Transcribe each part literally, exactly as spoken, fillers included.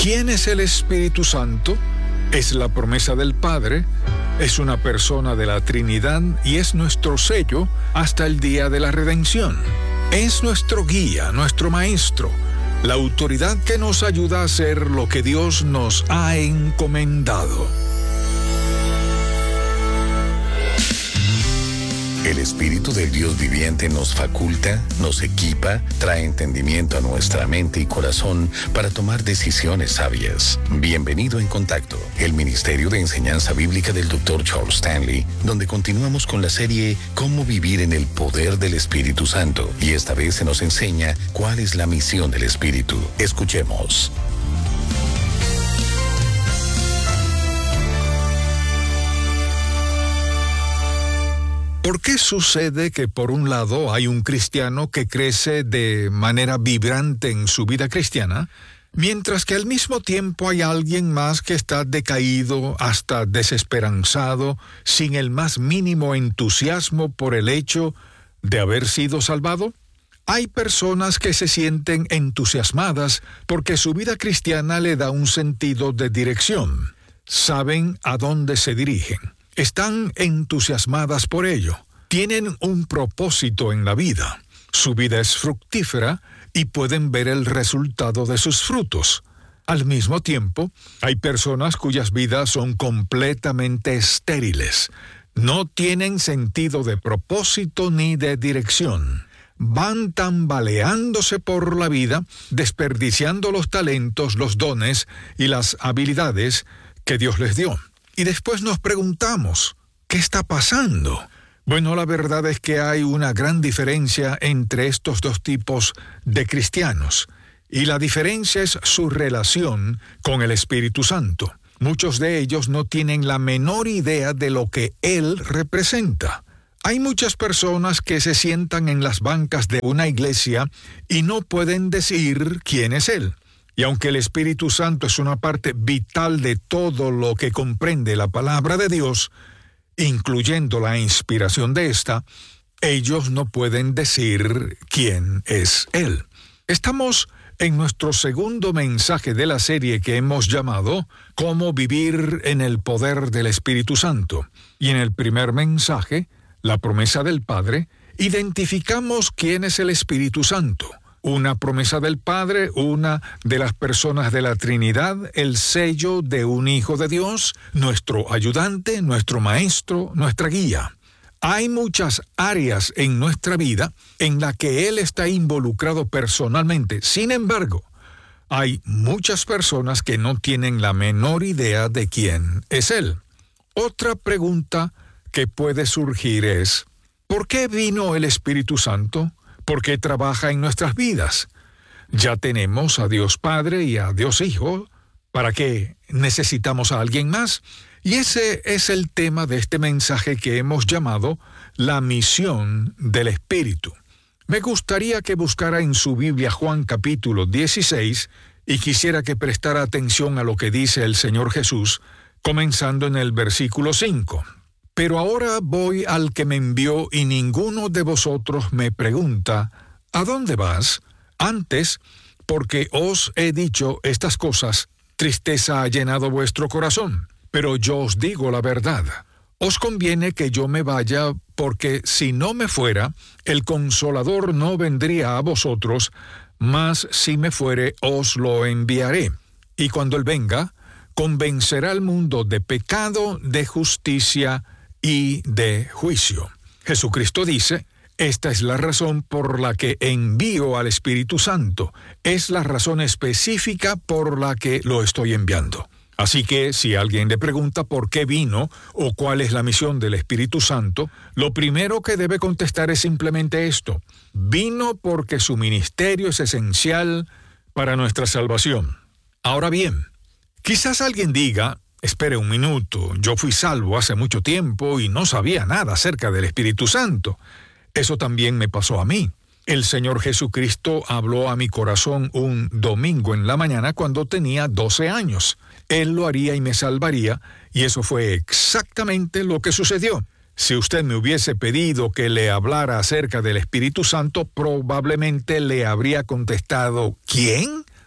¿Quién es el Espíritu Santo? Es la promesa del Padre, es una persona de la Trinidad y es nuestro sello hasta el día de la redención. Es nuestro guía, nuestro maestro, la autoridad que nos ayuda a hacer lo que Dios nos ha encomendado. El Espíritu del Dios viviente nos faculta, nos equipa, trae entendimiento a nuestra mente y corazón para tomar decisiones sabias. Bienvenido en Contacto, el Ministerio de Enseñanza Bíblica del doctor Charles Stanley, donde continuamos con la serie Cómo vivir en el poder del Espíritu Santo. Y esta vez se nos enseña cuál es la misión del Espíritu. Escuchemos. ¿Por qué sucede que por un lado hay un cristiano que crece de manera vibrante en su vida cristiana, mientras que al mismo tiempo hay alguien más que está decaído hasta desesperanzado, sin el más mínimo entusiasmo por el hecho de haber sido salvado? Hay personas que se sienten entusiasmadas porque su vida cristiana le da un sentido de dirección. Saben a dónde se dirigen. Están entusiasmadas por ello. Tienen un propósito en la vida. Su vida es fructífera y pueden ver el resultado de sus frutos. Al mismo tiempo, hay personas cuyas vidas son completamente estériles. No tienen sentido de propósito ni de dirección. Van tambaleándose por la vida, desperdiciando los talentos, los dones y las habilidades que Dios les dio. Y después nos preguntamos, ¿qué está pasando? Bueno, la verdad es que hay una gran diferencia entre estos dos tipos de cristianos, y la diferencia es su relación con el Espíritu Santo. Muchos de ellos no tienen la menor idea de lo que Él representa. Hay muchas personas que se sientan en las bancas de una iglesia y no pueden decir quién es Él. Y aunque el Espíritu Santo es una parte vital de todo lo que comprende la palabra de Dios, incluyendo la inspiración de esta, ellos no pueden decir quién es Él. Estamos en nuestro segundo mensaje de la serie que hemos llamado Cómo vivir en el poder del Espíritu Santo. Y en el primer mensaje, la promesa del Padre, identificamos quién es el Espíritu Santo. Una promesa del Padre, una de las personas de la Trinidad, el sello de un Hijo de Dios, nuestro ayudante, nuestro maestro, nuestra guía. Hay muchas áreas en nuestra vida en las que Él está involucrado personalmente. Sin embargo, hay muchas personas que no tienen la menor idea de quién es Él. Otra pregunta que puede surgir es, ¿por qué vino el Espíritu Santo? ¿Por qué trabaja en nuestras vidas? Ya tenemos a Dios Padre y a Dios Hijo. ¿Para qué necesitamos a alguien más? Y ese es el tema de este mensaje que hemos llamado La misión del Espíritu. Me gustaría que buscara en su Biblia Juan capítulo dieciséis y quisiera que prestara atención a lo que dice el Señor Jesús, comenzando en el versículo cinco. Pero ahora voy al que me envió y ninguno de vosotros me pregunta, ¿a dónde vas? Antes, porque os he dicho estas cosas, tristeza ha llenado vuestro corazón. Pero yo os digo la verdad. Os conviene que yo me vaya, porque si no me fuera, el Consolador no vendría a vosotros, mas si me fuere, os lo enviaré. Y cuando Él venga, convencerá al mundo de pecado, de justicia y de juicio. Jesucristo dice, esta es la razón por la que envío al Espíritu Santo. Es la razón específica por la que lo estoy enviando. Así que si alguien le pregunta por qué vino o cuál es la misión del Espíritu Santo, lo primero que debe contestar es simplemente esto. Vino porque su ministerio es esencial para nuestra salvación. Ahora bien, quizás alguien diga, espere un minuto, yo fui salvo hace mucho tiempo y no sabía nada acerca del Espíritu Santo. Eso también me pasó a mí. El Señor Jesucristo habló a mi corazón un domingo en la mañana cuando tenía doce años. Él lo haría y me salvaría, y eso fue exactamente lo que sucedió. Si usted me hubiese pedido que le hablara acerca del Espíritu Santo, probablemente le habría contestado, ¿quién?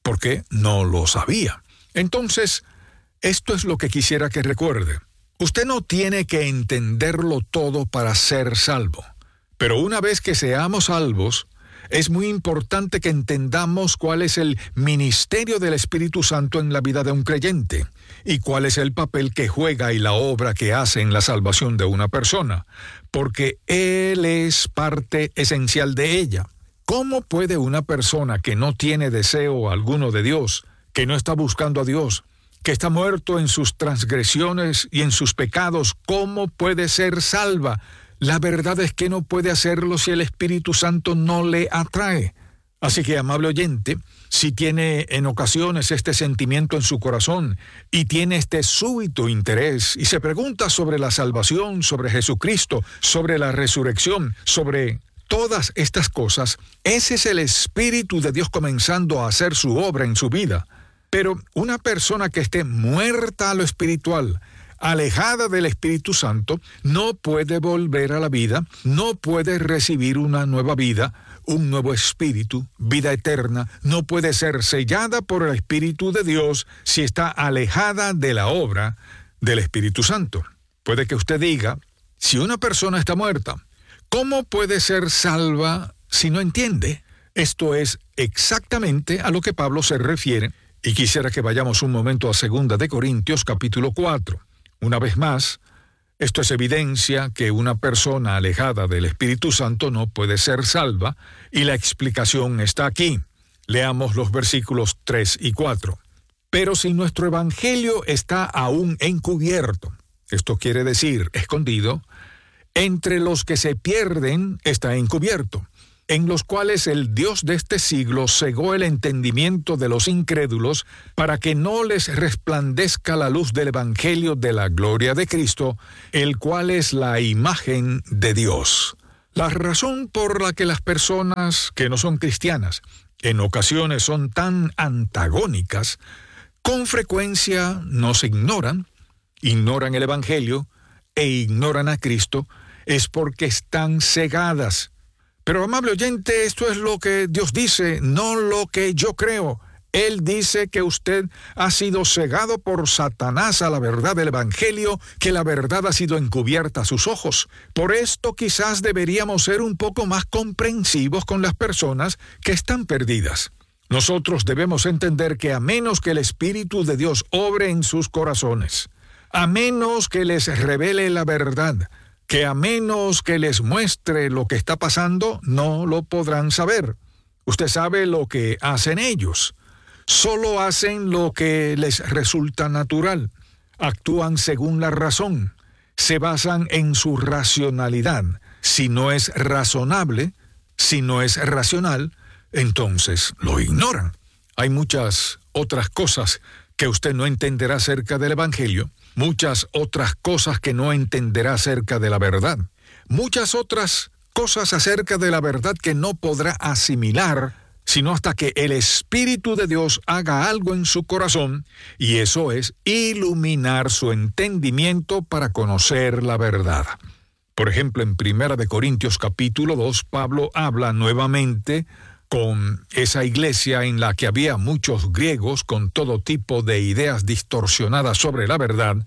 porque no lo sabía. Entonces, esto es lo que quisiera que recuerde. Usted no tiene que entenderlo todo para ser salvo. Pero una vez que seamos salvos, es muy importante que entendamos cuál es el ministerio del Espíritu Santo en la vida de un creyente y cuál es el papel que juega y la obra que hace en la salvación de una persona, porque Él es parte esencial de ella. ¿Cómo puede una persona que no tiene deseo alguno de Dios, que no está buscando a Dios, que está muerto en sus transgresiones y en sus pecados, cómo puede ser salva? La verdad es que no puede hacerlo si el Espíritu Santo no le atrae. Así que, amable oyente, si tiene en ocasiones este sentimiento en su corazón y tiene este súbito interés y se pregunta sobre la salvación, sobre Jesucristo, sobre la resurrección, sobre todas estas cosas, ese es el Espíritu de Dios comenzando a hacer su obra en su vida. Pero una persona que esté muerta a lo espiritual, alejada del Espíritu Santo, no puede volver a la vida, no puede recibir una nueva vida, un nuevo espíritu, vida eterna, no puede ser sellada por el Espíritu de Dios si está alejada de la obra del Espíritu Santo. Puede que usted diga, si una persona está muerta, ¿cómo puede ser salva si no entiende? Esto es exactamente a lo que Pablo se refiere, y quisiera que vayamos un momento a segunda de Corintios capítulo cuatro. Una vez más, esto es evidencia que una persona alejada del Espíritu Santo no puede ser salva, y la explicación está aquí. Leamos los versículos tres y cuatro. Pero si nuestro evangelio está aún encubierto, esto quiere decir escondido, entre los que se pierden está encubierto, en los cuales el Dios de este siglo cegó el entendimiento de los incrédulos para que no les resplandezca la luz del Evangelio de la gloria de Cristo, el cual es la imagen de Dios. La razón por la que las personas que no son cristianas en ocasiones son tan antagónicas, con frecuencia nos ignoran, ignoran el Evangelio e ignoran a Cristo, es porque están cegadas. Pero, amable oyente, esto es lo que Dios dice, no lo que yo creo. Él dice que usted ha sido cegado por Satanás a la verdad del Evangelio, que la verdad ha sido encubierta a sus ojos. Por esto quizás deberíamos ser un poco más comprensivos con las personas que están perdidas. Nosotros debemos entender que a menos que el Espíritu de Dios obre en sus corazones, a menos que les revele la verdad, que a menos que les muestre lo que está pasando, no lo podrán saber. Usted sabe lo que hacen ellos. Solo hacen lo que les resulta natural. Actúan según la razón. Se basan en su racionalidad. Si no es razonable, si no es racional, entonces lo ignoran. Hay muchas otras cosas que usted no entenderá acerca del Evangelio, muchas otras cosas que no entenderá acerca de la verdad, muchas otras cosas acerca de la verdad que no podrá asimilar, sino hasta que el Espíritu de Dios haga algo en su corazón, y eso es iluminar su entendimiento para conocer la verdad. Por ejemplo, en Primera de Corintios capítulo dos, Pablo habla nuevamente con esa iglesia en la que había muchos griegos con todo tipo de ideas distorsionadas sobre la verdad,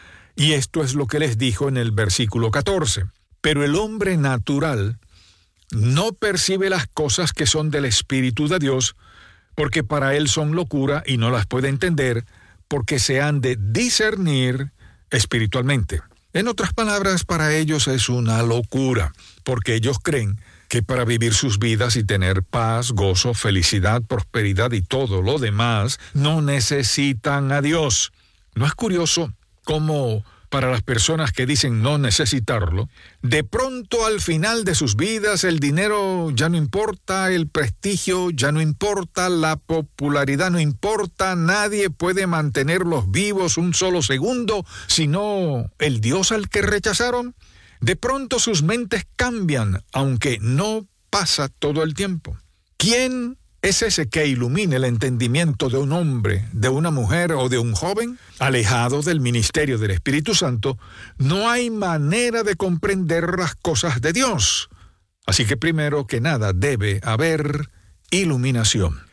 y esto es lo que les dijo en el versículo catorce. Pero el hombre natural no percibe las cosas que son del Espíritu de Dios, porque para él son locura y no las puede entender, porque se han de discernir espiritualmente. En otras palabras, para ellos es una locura, porque ellos creen que para vivir sus vidas y tener paz, gozo, felicidad, prosperidad y todo lo demás, no necesitan a Dios. ¿No es curioso cómo para las personas que dicen no necesitarlo, de pronto al final de sus vidas el dinero ya no importa, el prestigio ya no importa, la popularidad no importa, nadie puede mantenerlos vivos un solo segundo, sino el Dios al que rechazaron? De pronto sus mentes cambian, aunque no pasa todo el tiempo. ¿Quién es ese que ilumina el entendimiento de un hombre, de una mujer o de un joven? Alejado del ministerio del Espíritu Santo, no hay manera de comprender las cosas de Dios. Así que primero que nada debe haber iluminación.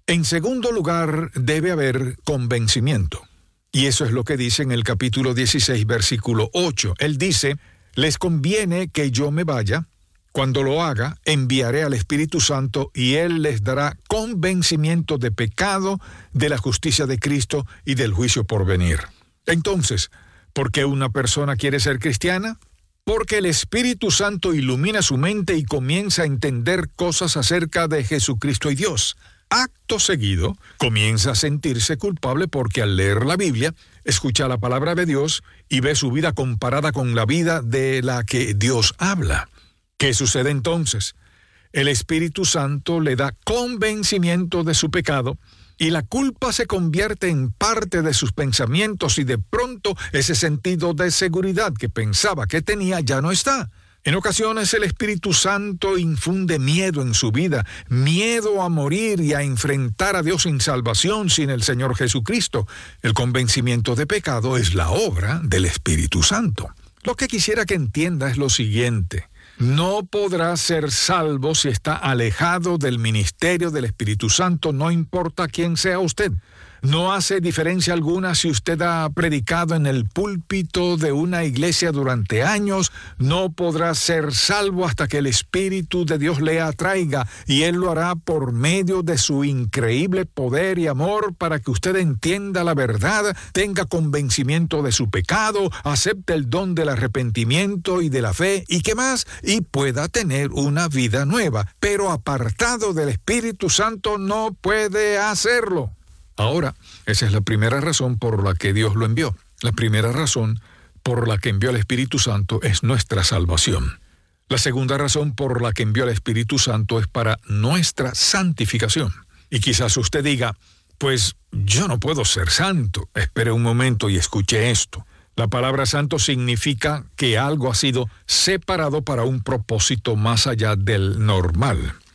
En segundo lugar, debe haber convencimiento. Y eso es lo que dice en el capítulo dieciséis, versículo ocho. Él dice, les conviene que yo me vaya. Cuando lo haga, enviaré al Espíritu Santo y Él les dará convencimiento de pecado, de la justicia de Cristo y del juicio por venir. Entonces, ¿por qué una persona quiere ser cristiana? Porque el Espíritu Santo ilumina su mente y comienza a entender cosas acerca de Jesucristo y Dios. Acto seguido, comienza a sentirse culpable porque al leer la Biblia, escucha la palabra de Dios y ve su vida comparada con la vida de la que Dios habla. ¿Qué sucede entonces? El Espíritu Santo le da convencimiento de su pecado y la culpa se convierte en parte de sus pensamientos y de pronto ese sentido de seguridad que pensaba que tenía ya no está. En ocasiones el Espíritu Santo infunde miedo en su vida, miedo a morir y a enfrentar a Dios sin salvación sin el Señor Jesucristo. El convencimiento de pecado es la obra del Espíritu Santo. Lo que quisiera que entienda es lo siguiente. No podrá ser salvo si está alejado del ministerio del Espíritu Santo, no importa quién sea usted. No hace diferencia alguna si usted ha predicado en el púlpito de una iglesia durante años, no podrá ser salvo hasta que el Espíritu de Dios le atraiga, y Él lo hará por medio de su increíble poder y amor para que usted entienda la verdad, tenga convencimiento de su pecado, acepte el don del arrepentimiento y de la fe, y qué más, y pueda tener una vida nueva. Pero apartado del Espíritu Santo no puede hacerlo. Ahora, esa es la primera razón por la que Dios lo envió. La primera razón por la que envió al Espíritu Santo es nuestra salvación. La segunda razón por la que envió al Espíritu Santo es para nuestra santificación. Y quizás usted diga, pues yo no puedo ser santo. Espere un momento y escuche esto. La palabra santo significa que algo ha sido separado para un propósito más allá del normal.